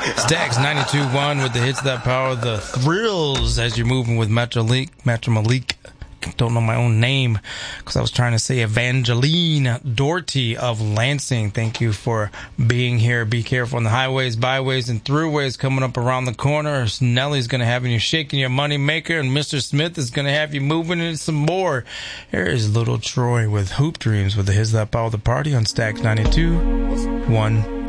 Stax 92.1 with the hits that power the thrills as you're moving with Metro Malik. Don't know my own name because I was trying to say Evangeline Doherty of Lansing. Thank you for being here. Be careful on the highways, byways, and throughways coming up around the corner. Nellie's going to have you shaking your money maker, and Mr. Smith is going to have you moving in some more. Here is Little Troy with Hoop Dreams with the hits that power the party on Stax 92.1.